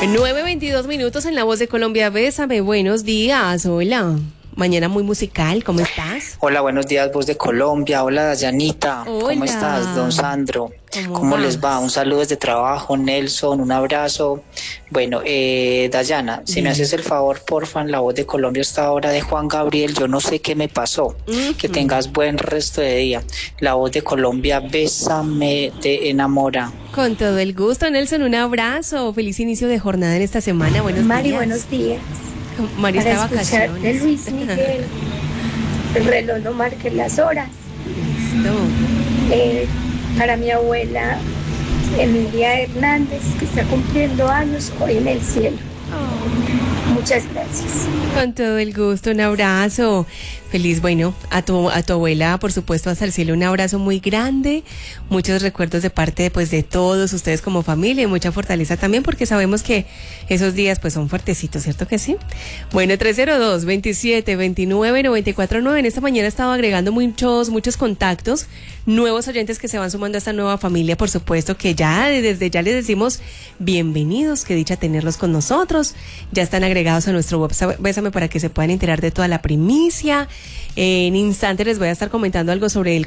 9:22 en La Voz de Colombia. Bésame, buenos días, hola. Mañana muy musical, ¿cómo estás? Hola, buenos días, Voz de Colombia. Hola, Dayanita. Hola. ¿Cómo estás, don Sandro? ¿Cómo les va? Un saludo desde trabajo, Nelson, un abrazo. Bueno, Dayana, si me haces el favor, porfa, en La Voz de Colombia esta hora de Juan Gabriel, yo no sé qué me pasó. Que tengas buen resto de día. La Voz de Colombia, bésame, te enamora. Con todo el gusto, Nelson, un abrazo. Feliz inicio de jornada en esta semana. Buenos Mari, días. buenos días. Mari está de Para escuchar de vacaciones. Luis Miguel, el reloj no marque las horas. Listo. Para mi abuela Emilia Hernández, que está cumpliendo años hoy en el cielo. Muchas gracias. Con todo el gusto, un abrazo. Feliz, bueno, a tu abuela, por supuesto, hasta el cielo, un abrazo muy grande, muchos recuerdos de parte, pues, de todos ustedes como familia y mucha fortaleza también, porque sabemos que esos días, pues, son fuertecitos, ¿cierto que sí? Bueno, 302-27-29-949, en esta mañana he estado agregando muchos contactos, nuevos oyentes que se van sumando a esta nueva familia, por supuesto, que ya, desde ya les decimos bienvenidos, qué dicha tenerlos con nosotros, ya están agregados a nuestro WhatsApp, bésame para que se puedan enterar de toda la primicia. En instantes les voy a estar comentando algo sobre el